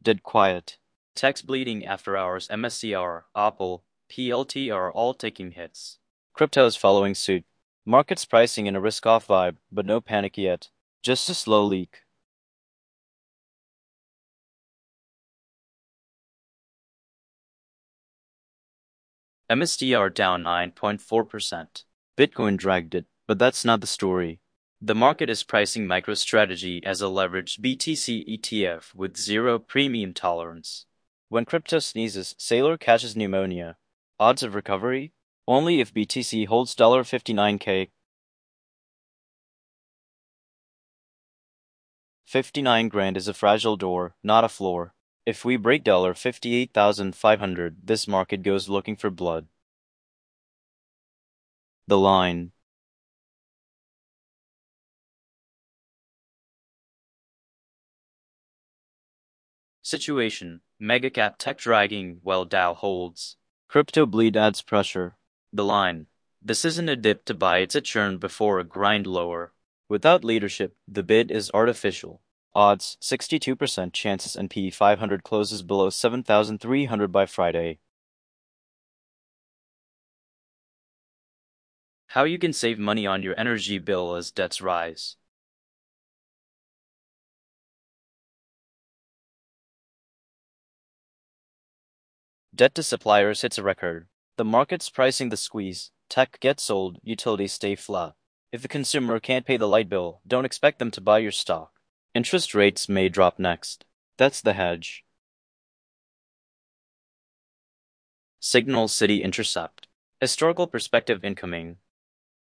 Dead quiet. Tech's bleeding after hours. MSCR, Apple, PLT are all taking hits. Crypto is following suit. Market's pricing in a risk-off vibe, but no panic yet. Just a slow leak. MSTR down 9.4%. Bitcoin dragged it, but that's not the story. The market is pricing MicroStrategy as a leveraged BTC ETF with zero premium tolerance. When crypto sneezes, Sailor catches pneumonia. Odds of recovery? Only if BTC holds $59K. 59 grand is a fragile door, not a floor. If we break $58,500, this market goes looking for blood. The line. Situation: Megacap tech dragging while Dow holds. Crypto bleed adds pressure. The line. This isn't a dip to buy, it's a churn before a grind lower. Without leadership, the bid is artificial. Odds: 62% chance S&P 500 closes below 7,300 by Friday. How you can save money on your energy bill as debts rise. Debt to suppliers hits a record. The market's pricing the squeeze. Tech gets sold, utilities stay flat. If the consumer can't pay the light bill, don't expect them to buy your stock. Interest rates may drop next. That's the hedge. Signal City Intercept. Historical perspective incoming.